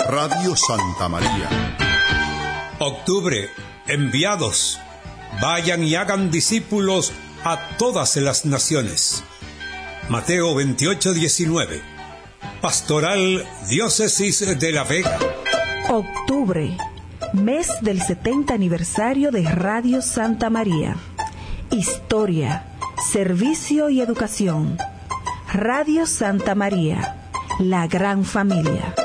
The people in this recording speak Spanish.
Radio Santa María. Octubre, enviados, vayan y hagan discípulos a todas las naciones. Mateo 28:19. Pastoral Diócesis de La Vega. Octubre, mes del 70 aniversario de Radio Santa María. Historia, servicio y educación. Radio Santa María, la gran familia.